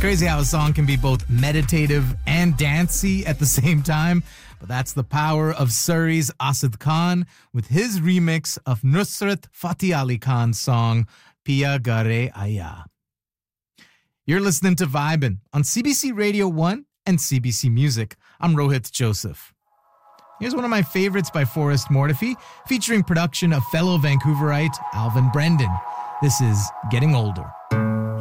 Crazy how a song can be both meditative and dancey at the same time, but that's the power of Surrey's Asad Khan with his remix of Nusrat Fateh Ali Khan's song Piya Gare Aya. You're listening to Vibin' on CBC Radio 1 and CBC Music. I'm Rohit Joseph. Here's one of my favorites by Forrest Mortifi, featuring production of fellow Vancouverite Alvin Brendan. This is Getting Older.